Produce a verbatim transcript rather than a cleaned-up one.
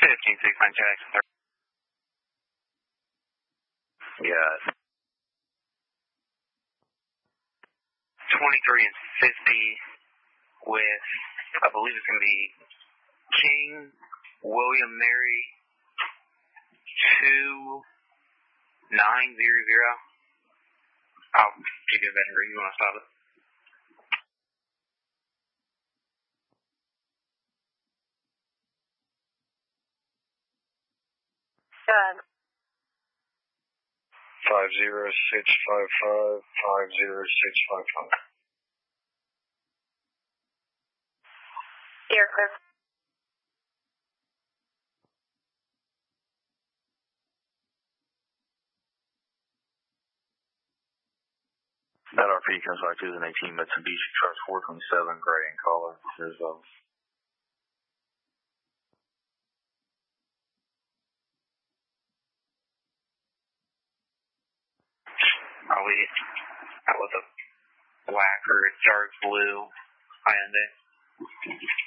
fifteen six nine Jackson. Yeah. twenty-three and fifty with, I believe it's going to be King, William Mary, two nine zero zero. I'll give you a better ring. You want to stop it? Good. Five zero six five five five zero six five five. You're clear. That R P comes back to an eighteen Mitsubishi truck four twenty-seven gray in color. There's a Are we out with a black or a dark blue Hyundai?